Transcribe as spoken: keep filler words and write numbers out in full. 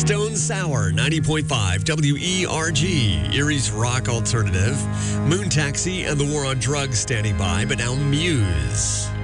Stone Sour, ninety point five W E R G, Erie's rock alternative. Moon Taxi and the War on Drugs standing by, but now Muse.